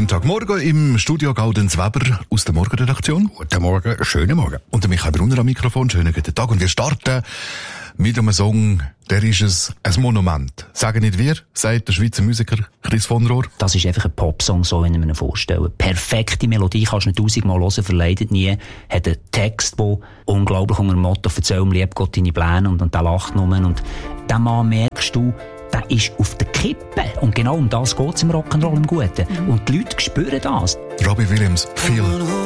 Montagmorgen im Studio Gaudenz Weber aus der Morgenredaktion. Guten Morgen, schönen Morgen. Und der Michael Brunner am Mikrofon. Schönen guten Tag. Und wir starten mit einem Song, der ist ein Monument. Sagen nicht wir, sagt der Schweizer Musiker Chris von Rohr. Das ist einfach ein Popsong, so wie ich mir vorstelle. Perfekte Melodie, kannst du nicht 1000-mal hören, verleidet nie. Hat einen Text, der unglaublich unter dem Motto «Erzähl ihm lieb Gott deine Pläne» und der lacht nur. Und der Mann, merkst du, der ist auf der Kippe. Und genau um das geht es im Rock'n'Roll im Guten. Und die Leute spüren das. Robbie Williams, Feel.